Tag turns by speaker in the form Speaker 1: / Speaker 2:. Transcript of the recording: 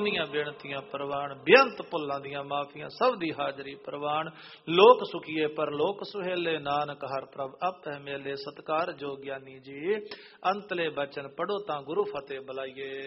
Speaker 1: ਆਪਣੀਆਂ ਬੇਨਤੀਆਂ ਪ੍ਰਵਾਨ, ਬੇਅੰਤ ਭੁੱਲਾਂ ਦੀਆਂ ਮਾਫੀਆਂ, ਸਭ ਦੀ ਹਾਜ਼ਰੀ ਪ੍ਰਵਾਨ। ਲੋਕ ਸੁਖੀਏ ਪਰ ਲੋਕ ਸੁਹੇਲੇ, ਨਾਨਕ ਹਰ ਪ੍ਰਭ ਆਪੇ ਮੇਲੇ। ਸਤਿਕਾਰ ਜੋ ਗਿਆਨੀ ਜੀ, ਅੰਤਲੇ ਬਚਨ ਪੜੋ ਤਾਂ ਗੁਰੂ ਫਤਿਹ ਬੁਲਾਈਏ।